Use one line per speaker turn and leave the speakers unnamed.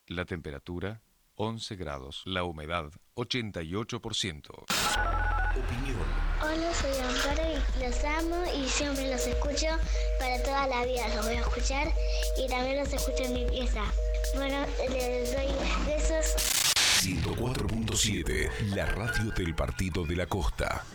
La temperatura 11 grados. La humedad 88%.
Opinión.
Hola, soy Amparo y los amo y siempre los escucho para toda la vida. Los voy a escuchar y también los escucho en mi pieza. Bueno, les doy besos.
104.7, la radio del Partido de la Costa.